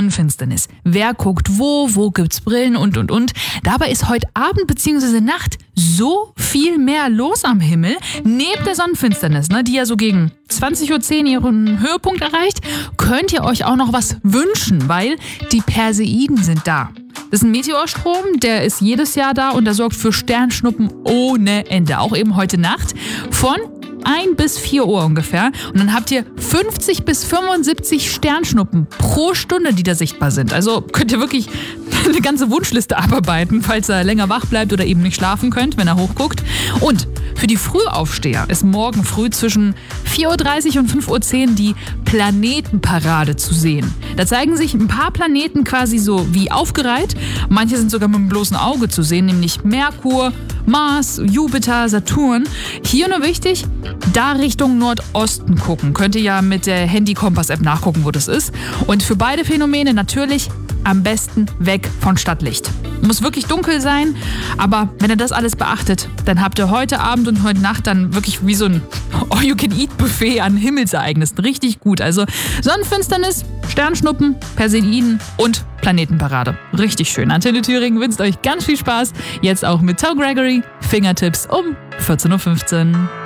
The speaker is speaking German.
Sonnenfinsternis. Wer guckt wo gibt's Brillen und. Dabei ist heute Abend bzw. Nacht so viel mehr los am Himmel, neben der Sonnenfinsternis, die ja so gegen 20:10 Uhr ihren Höhepunkt erreicht, könnt ihr euch auch noch was wünschen, weil die Perseiden sind da. Das ist ein Meteorstrom, der ist jedes Jahr da und der sorgt für Sternschnuppen ohne Ende. Auch eben heute Nacht von 1 bis 4 Uhr ungefähr. Und dann habt ihr 50 bis 75 Sternschnuppen pro Stunde, die da sichtbar sind. Also könnt ihr wirklich eine ganze Wunschliste abarbeiten, falls ihr länger wach bleibt oder eben nicht schlafen könnt, wenn ihr hochguckt. Und für die Frühaufsteher ist morgen früh zwischen 4:30 Uhr und 5:10 Uhr die Planetenparade zu sehen. Da zeigen sich ein paar Planeten quasi so wie aufgereiht. Manche sind sogar mit dem bloßen Auge zu sehen, nämlich Merkur, Mars, Jupiter, Saturn. Hier nur wichtig, da Richtung Nordosten gucken. Könnt ihr ja mit der Handy-Kompass-App nachgucken, wo das ist. Und für beide Phänomene natürlich am besten weg von Stadtlicht. Muss wirklich dunkel sein, aber wenn ihr das alles beachtet, dann habt ihr heute Abend und heute Nacht dann wirklich wie so ein All-You-Can-Eat-Buffet an Himmelsereignissen. Richtig gut. Also Sonnenfinsternis, Sternschnuppen, Perseiden und Planetenparade. Richtig schön. Antenne Thüringen wünscht euch ganz viel Spaß. Jetzt auch mit Toe Gregory. Fingertips um 14:15 Uhr.